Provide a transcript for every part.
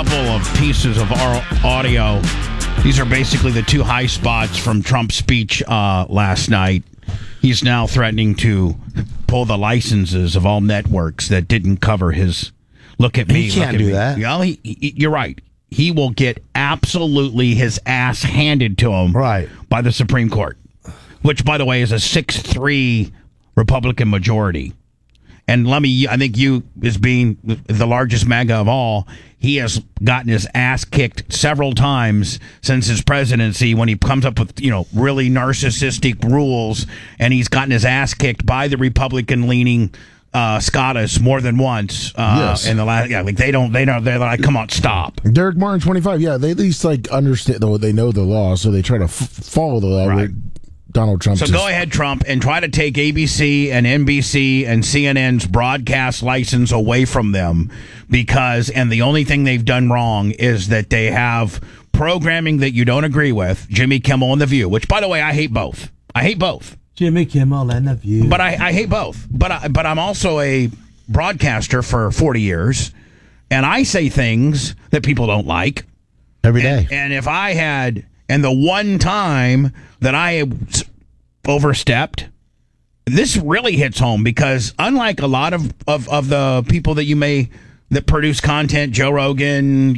couple of pieces of our audio. These are basically the two high spots from Trump's speech last night. He's now threatening to pull the licenses of all networks that didn't cover his look at me. He can't do that. You know, you're right. He will get absolutely his ass handed to him by the Supreme Court, which, by the way, is a 6-3 Republican majority. And I think you, as being the largest MAGA of all, he has gotten his ass kicked several times since his presidency when he comes up with, really narcissistic rules, and he's gotten his ass kicked by the Republican-leaning SCOTUS more than once. Yes. In the last, they're like, come on, stop. Derek Martin, 25. Yeah, they at least understand, though they know the law, so they try to follow the law. Right. Donald Trump. So go ahead, Trump, and try to take ABC and NBC and CNN's broadcast license away from them and the only thing they've done wrong is that they have programming that you don't agree with, Jimmy Kimmel and The View, which, by the way, I hate both. Jimmy Kimmel and The View. But I hate both. But I'm also a broadcaster for 40 years, and I say things that people don't like. Every day. And if I had... And the one time that I overstepped, this really hits home because unlike a lot of the people that produce content, Joe Rogan,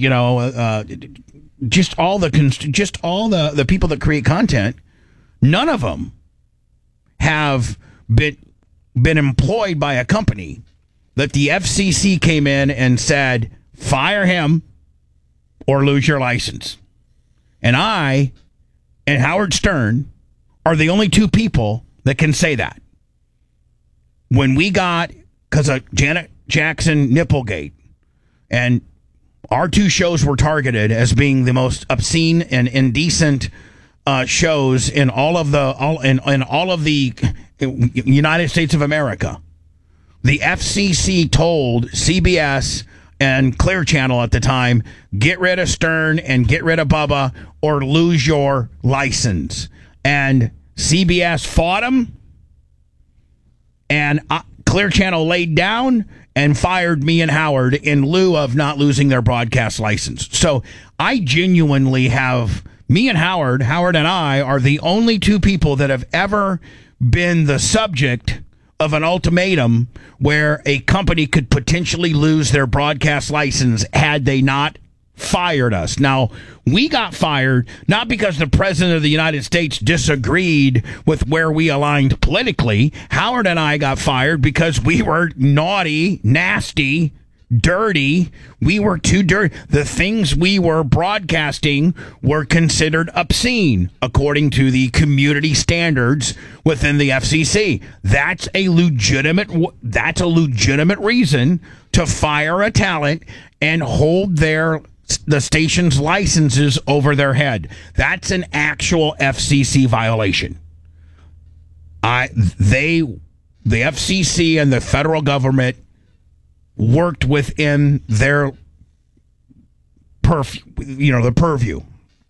just all the people that create content, none of them have been employed by a company that the FCC came in and said, fire him or lose your license. And I and Howard Stern are the only two people that can say that. When we got, because of Janet Jackson Nipplegate, and our two shows were targeted as being the most obscene and indecent shows in all of the United States of America, the FCC told CBS and Clear Channel at the time, get rid of Stern and get rid of Bubba or lose your license. And CBS fought him, and Clear Channel laid down and fired me and Howard in lieu of not losing their broadcast license. So I genuinely have, me and Howard and I are the only two people that have ever been the subject of an ultimatum where a company could potentially lose their broadcast license had they not fired us. Now, we got fired not because the president of the United States disagreed with where we aligned politically. Howard and I got fired because we were naughty, nasty, dirty. We were too dirty. The things we were broadcasting were considered obscene according to the community standards within the FCC. That's a legitimate reason to fire a talent and hold the station's licenses over their head. That's an actual FCC violation. The FCC and the federal government worked within their purview.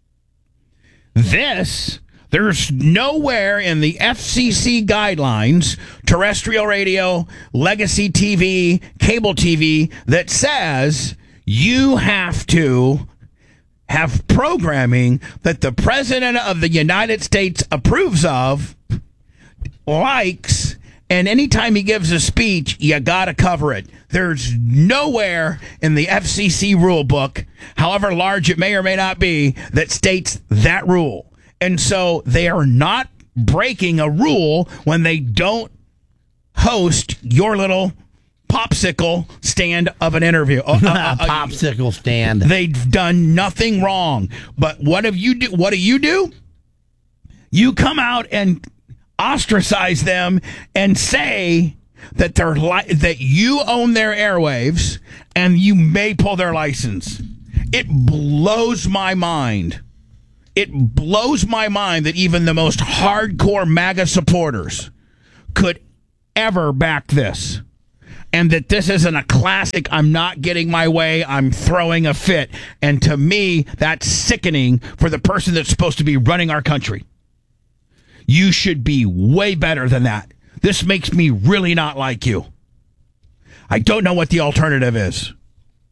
There's nowhere in the FCC guidelines, terrestrial radio, legacy TV, cable TV, that says you have to have programming that the President of the United States approves of, likes, and anytime he gives a speech, you got to cover it. There's nowhere in the FCC rule book, however large it may or may not be, that states that rule. And so they are not breaking a rule when they don't host your little popsicle stand of an interview. Popsicle stand. They've done nothing wrong. But what do you do? You come out and ostracize them and say that that you own their airwaves and you may pull their license. It blows my mind. It blows my mind that even the most hardcore MAGA supporters could ever back this. And that this isn't a classic, I'm not getting my way, I'm throwing a fit. And to me, that's sickening for the person that's supposed to be running our country. You should be way better than that. This makes me really not like you. I don't know what the alternative is.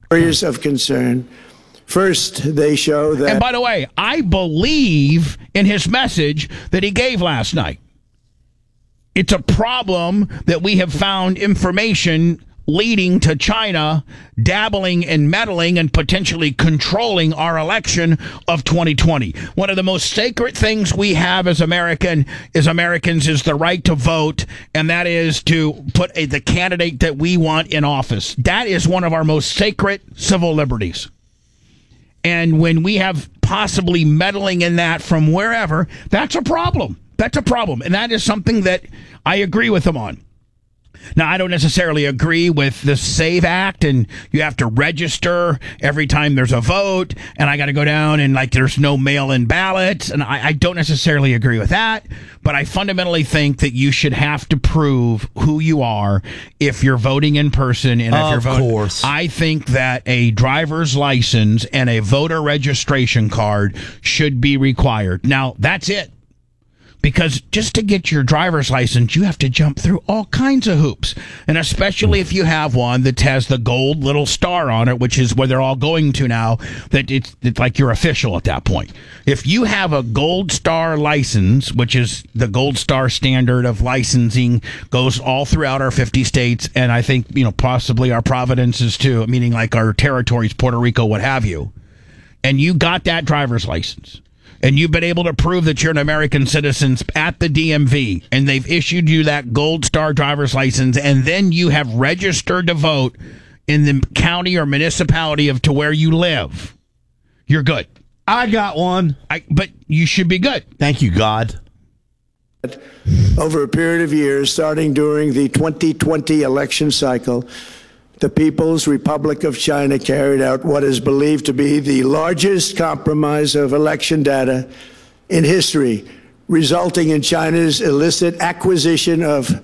Areas of concern. First, they show that. And by the way, I believe in his message that he gave last night. It's a problem that we have found information leading to China dabbling and meddling and potentially controlling our election of 2020. One of the most sacred things we have as Americans is the right to vote, and that is to put the candidate that we want in office. That is one of our most sacred civil liberties. And when we have possibly meddling in that from wherever, that's a problem. That's a problem. And that is something that I agree with them on. Now, I don't necessarily agree with the SAVE Act, and you have to register every time there's a vote, and I got to go down and, like, there's no mail-in ballots, and I don't necessarily agree with that, but I fundamentally think that you should have to prove who you are if you're voting in person. And if you're voting, of course. I think that a driver's license and a voter registration card should be required. Now, that's it. Because just to get your driver's license, you have to jump through all kinds of hoops. And especially if you have one that has the gold little star on it, which is where they're all going to now, that it's like you're official at that point. If you have a gold star license, which is the gold star standard of licensing, goes all throughout our 50 states, and I think, possibly our provinces too, meaning like our territories, Puerto Rico, what have you, and you got that driver's license, and you've been able to prove that you're an American citizen at the DMV, and they've issued you that gold star driver's license, and then you have registered to vote in the county or municipality to where you live, you're good. I got one. But you should be good. Thank you, God. Over a period of years, starting during the 2020 election cycle, the People's Republic of China carried out what is believed to be the largest compromise of election data in history, resulting in China's illicit acquisition of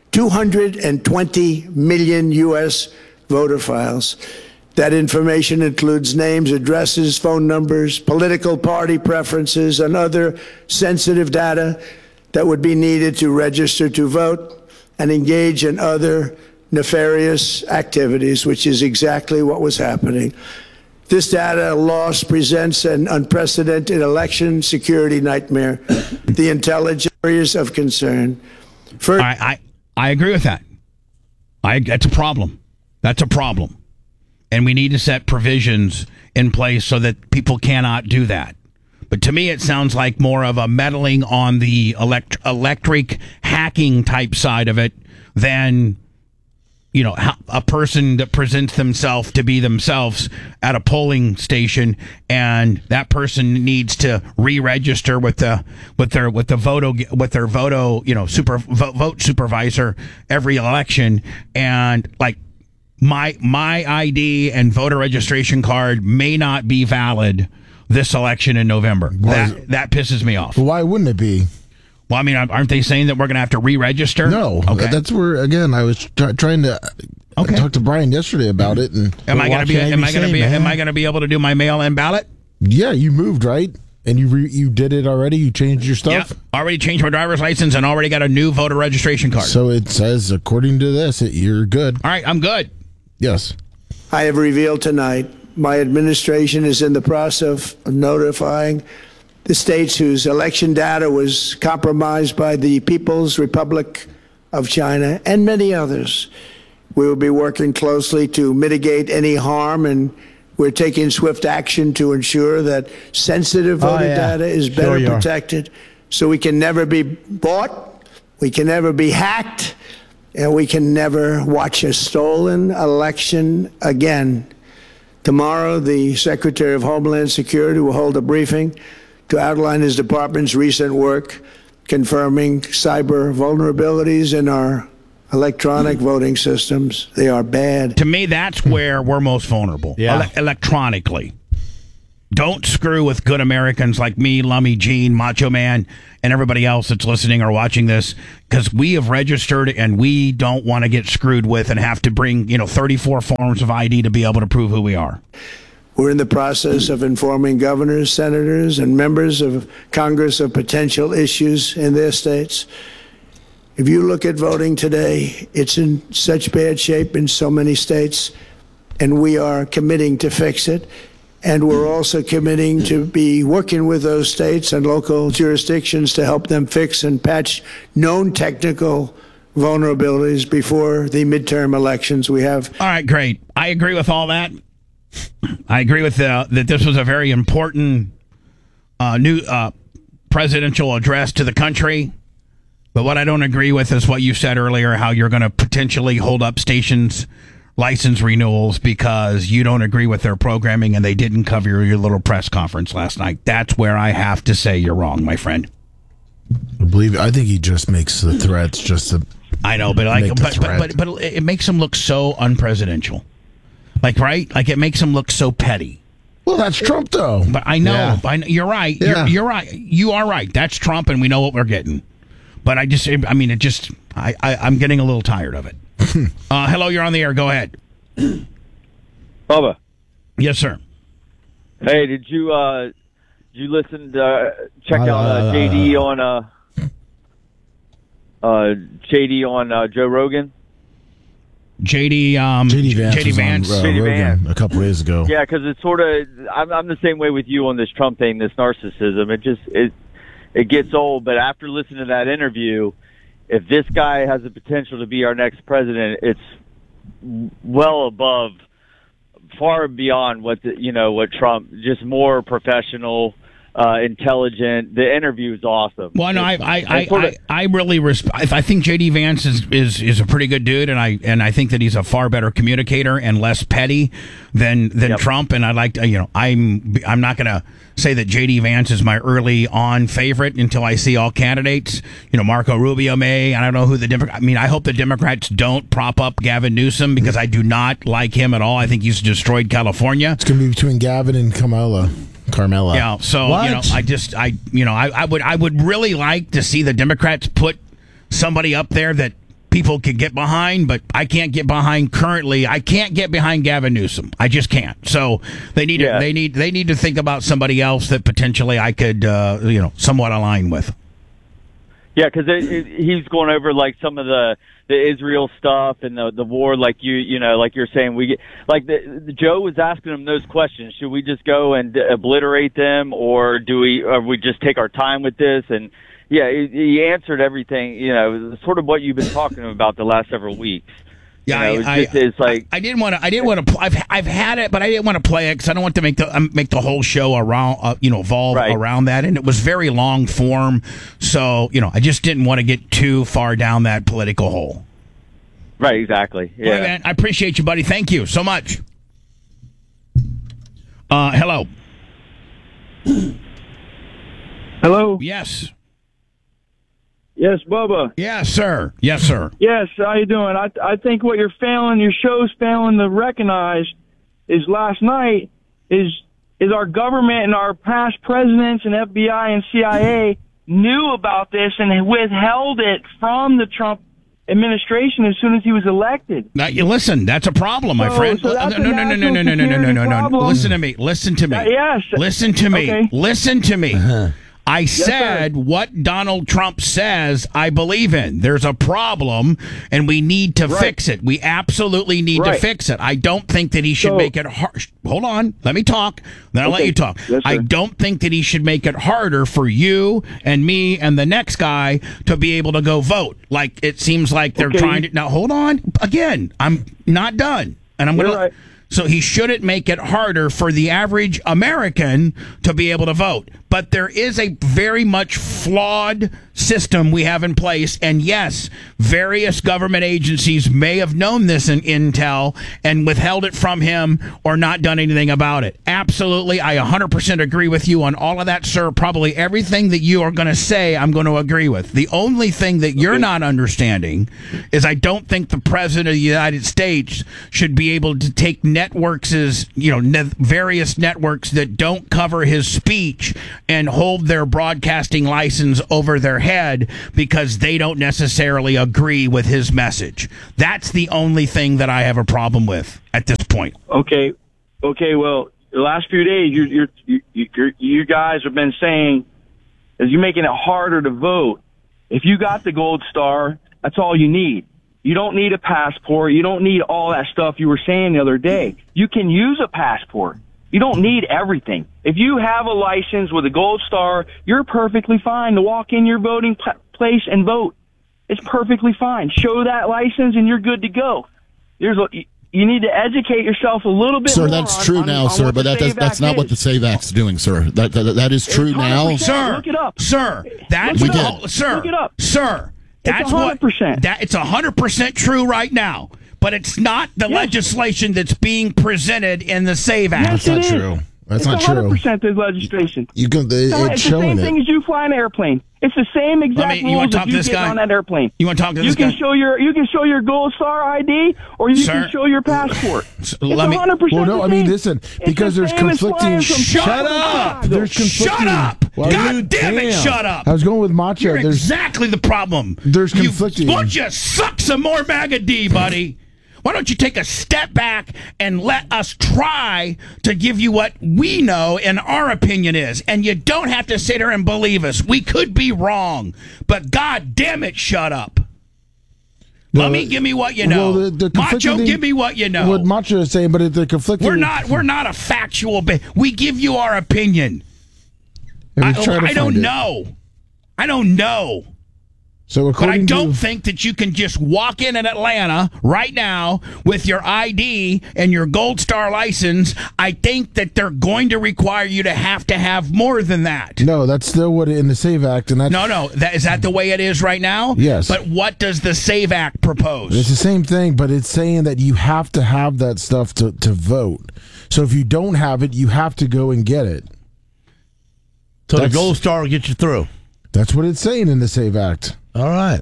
220 million U.S. voter files. That information includes names, addresses, phone numbers, political party preferences, and other sensitive data that would be needed to register to vote and engage in other nefarious activities, which is exactly what was happening. This data loss presents an unprecedented election security nightmare. The intelligence areas of concern. I agree with that. That's a problem. That's a problem. And we need to set provisions in place so that people cannot do that. But to me, it sounds like more of a meddling on the electric hacking type side of it than a person that presents themselves to be themselves at a polling station, and that person needs to re-register with their vote supervisor every election, and like my ID and voter registration card may not be valid this election in November. That pisses me off. Why wouldn't it be? Well, I mean, aren't they saying that we're going to have to re-register? No. Okay. That's where, again, I was trying to talk to Brian yesterday about it. And am I going to be able to do my mail-in ballot? Yeah, you moved, right? And you did it already? You changed your stuff? Yeah, already changed my driver's license and already got a new voter registration card. So it says, according to this, you're good. All right, I'm good. Yes. I have revealed tonight my administration is in the process of notifying the states whose election data was compromised by the People's Republic of China and many others. We will be working closely to mitigate any harm, and we're taking swift action to ensure that sensitive voter data is better protected, so we can never be bought, we can never be hacked, and we can never watch a stolen election again. Tomorrow, the Secretary of Homeland Security will hold a briefing to outline his department's recent work confirming cyber vulnerabilities in our electronic voting systems. They are bad. To me, that's where we're most vulnerable, electronically. Don't screw with good Americans like me, Lummy, Gene, Macho Man, and everybody else that's listening or watching this, because we have registered and we don't want to get screwed with and have to bring 34 forms of ID to be able to prove who we are. We're in the process of informing governors, senators, and members of Congress of potential issues in their states. If you look at voting today, it's in such bad shape in so many states. and we are committing to fix it. And we're also committing to be working with those states and local jurisdictions to help them fix and patch known technical vulnerabilities before the midterm elections we have. All right, great. I agree with all that. I agree with that this was a very important new presidential address to the country. But what I don't agree with is what you said earlier, how you're going to potentially hold up stations' license renewals because you don't agree with their programming and they didn't cover your little press conference last night. That's where I have to say you're wrong, my friend. I think he just makes the threats just to. I know, but it makes him look so unpresidential. Like, right? Like, it makes him look so petty. Well, that's Trump, though. But I know. Yeah. You're right. Yeah. You're right. You are right. That's Trump, and we know what we're getting. But I'm getting a little tired of it. Hello, you're on the air. Go ahead. Bubba. Yes, sir. Hey, did you listen to check out JD on Joe Rogan? JD Vance. Rogan a couple days ago. Yeah, because it's sort of I'm the same way with you on this Trump thing, this narcissism. It gets old, but after listening to that interview, if this guy has the potential to be our next president, it's well above, far beyond what Trump. Just more professional, intelligent. The interview is awesome. Well, no, I really respect. I think JD Vance is a pretty good dude, and I think that he's a far better communicator and less petty than Trump. And I like to, I'm not going to say that JD Vance is my early on favorite until I see all candidates. Marco Rubio may. I don't know who the Democrat. I mean, I hope the Democrats don't prop up Gavin Newsom because I do not like him at all. I think he's destroyed California. It's going to be between Gavin and Carmella. Yeah, so what? I would really like to see the Democrats put somebody up there that people could get behind, but I can't get behind currently. I can't get behind Gavin Newsom. I just can't. So they need to think about somebody else that potentially I could somewhat align with. Yeah, because he's going over like some of the Israel stuff and the war, like like you're saying, we get like Joe was asking him those questions. Should we just go and obliterate them, or we just take our time with this? And yeah, he answered everything. Sort of what you've been talking about the last several weeks. Yeah, I didn't want to. I've had it, but I didn't want to play it because I don't want to make the whole show around evolve around that, and it was very long form. So I just didn't want to get too far down that political hole. Right, exactly. Yeah, right, man. I appreciate you, buddy. Thank you so much. Hello. Hello. Yes. Yes, Bubba. Yes, sir. Yes, sir. Yes, how you doing? I think what your show's failing to recognize is last night is our government and our past presidents and FBI and CIA knew about this and withheld it from the Trump administration as soon as he was elected. Now, listen, that's a problem, my friend. So that's No. Listen to me. Yes. Listen to me. Okay. Listen to me. Uh-huh. I said what Donald Trump says I believe in. There's a problem, and we need to fix it. We absolutely need to fix it. I don't think that he should make it hard. Hold on. Let me talk. Then I'll let you talk. Yes, I don't think that he should make it harder for you and me and the next guy to be able to go vote. Like, it seems like they're trying to. Now, hold on. Again, I'm not done. And I'm going to. So he shouldn't make it harder for the average American to be able to vote. But there is a very much flawed system we have in place. And yes, various government agencies may have known this in intel and withheld it from him or not done anything about it. Absolutely. I 100% agree with you on all of that, sir. Probably everything that you are going to say, I'm going to agree with. The only thing that you're not understanding is I don't think the president of the United States should be able to take networks, various networks that don't cover his speech and hold their broadcasting license over their head because they don't necessarily agree with his message. That's the only thing that I have a problem with at this point. Okay. Well, the last few days, you guys have been saying is you're making it harder to vote. If you got the gold star, that's all you need. You don't need a passport. You don't need all that stuff you were saying the other day. You can use a passport. You don't need everything. If you have a license with a gold star, you're perfectly fine to walk in your voting place and vote. It's perfectly fine. Show that license and you're good to go. You need to educate yourself a little bit more. Sir, that's true now, sir, but that's not what the Save Act's doing, sir. That is true now. Sir, look it up. Sir, that's Look it what, up. sir, Look it up. sir, that's It's 100%. it's 100% true right now, but it's not the legislation that's being presented in the Save Act. Yes, That's not it is. true. That's It's not true. 100% the legislation. You can. It's It's the showing same thing it. as you fly an airplane. It's the same exact you wanna rules talk as to you this get guy? on that airplane. You want to talk to You this can guy? show your gold star ID, or you Sir, can show your passport. It's let me- 100%. Well, no, the I mean, same. listen, It's because the there's same as conflicting. flying from Shut Florida to up! Chicago. There's conflicting. Shut up! Well, God damn it! damn. Shut up! I was going with Macho. You're There's exactly the problem. There's conflicting. Why don't you suck some more MAGA D, buddy? Why don't you take a step back and let us try to give you what we know and our opinion is? And you don't have to sit here and believe us. We could be wrong, but God damn it, shut up. Let me give me what you know. Well, the Macho, conflicting- give me what you know. What Macho is saying, but the conflicting. We're not a factual. We give you our opinion. I don't know. I don't know. So But I according don't to think that you can just walk in Atlanta right now with your ID and your Gold Star license. I think that they're going to require you to have more than that. no, that's still what in the Save Act, and that's No. Is that the way it is right now? Yes. But what does the Save Act propose? It's the same thing, but it's saying that you have to have that stuff to vote. So if you don't have it, you have to go and get it. So the That's- gold star will get you through. That's what it's saying in the Save Act. All right.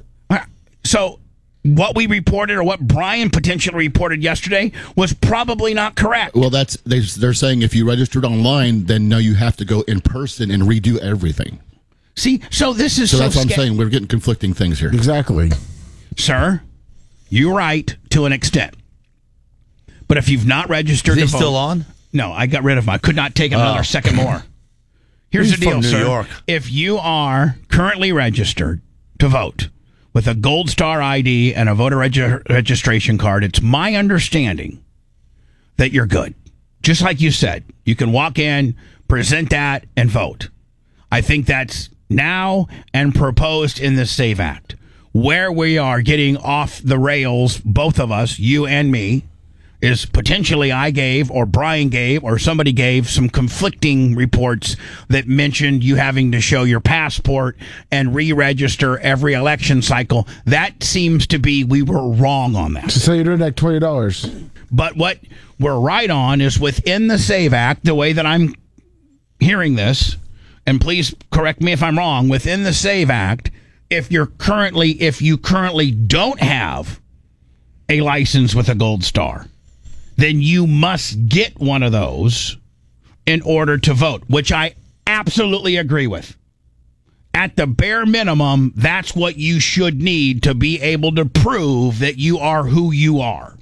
So what we reported, or what Brian potentially reported yesterday, was probably not correct. Well, they're saying if you registered online, then no, you have to go in person and redo everything. See, so this is So that's what I'm sca- saying. We're getting conflicting things here. Exactly. Sir, you're right to an extent. But if you've not registered Is he to vote, still on? No, I got rid of him. I could not take another second more. Here's He's the deal, from New sir. York. If you are currently registered to vote with a Gold Star ID and a voter registration card, it's my understanding that you're good. Just like you said, you can walk in, present that, and vote. I think that's now and proposed in the Save Act. Where we are getting off the rails, both of us, you and me, is potentially I gave or Brian gave or somebody gave some conflicting reports that mentioned you having to show your passport and re-register every election cycle. That seems to be we were wrong on that. So you're doing like $20. But what we're right on is within the Save Act, the way that I'm hearing this, and please correct me if I'm wrong, within the Save Act, if you currently don't have a license with a Gold Star, then you must get one of those in order to vote, which I absolutely agree with. At the bare minimum, that's what you should need to be able to prove that you are who you are.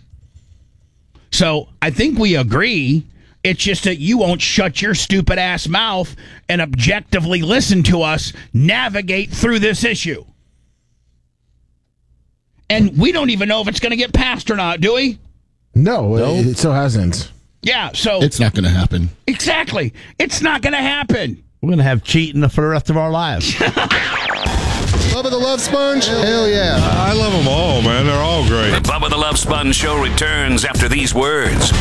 So I think we agree. It's just that you won't shut your stupid ass mouth and objectively listen to us navigate through this issue. And we don't even know if it's going to get passed or not, do we? No, it still hasn't. Yeah, so It's not going to happen. exactly. It's not going to happen. We're going to have cheating for the rest of our lives. Bubba the Love Sponge? Hell yeah. I love them all, man. They're all great. The Bubba the Love Sponge Show returns after these words.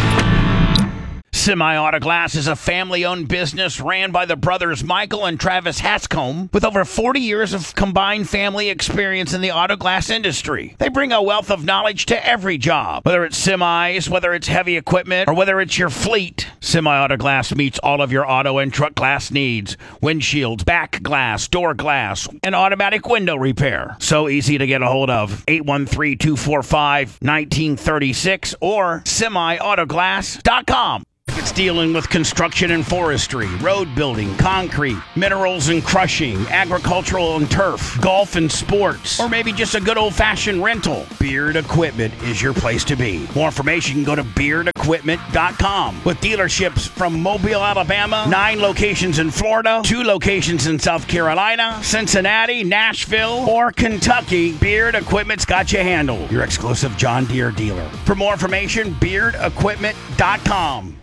Semi Auto Glass is a family-owned business ran by the brothers Michael and Travis Hatscombe with over 40 years of combined family experience in the auto glass industry. They bring a wealth of knowledge to every job, whether it's semis, whether it's heavy equipment, or whether it's your fleet. Semi Auto Glass meets all of your auto and truck glass needs: windshields, back glass, door glass, and automatic window repair. So easy to get a hold of. 813-245-1936 or semiautoglass.com. It's That's dealing with construction and forestry, road building, concrete, minerals and crushing, agricultural and turf, golf and sports, or maybe just a good old-fashioned rental. Beard Equipment is your place to be. More information, you can go to beardequipment.com. With dealerships from Mobile, Alabama, 9 locations in Florida, 2 locations in South Carolina, Cincinnati, Nashville, or Kentucky, Beard Equipment's got you handled. Your exclusive John Deere dealer. For more information, beardequipment.com.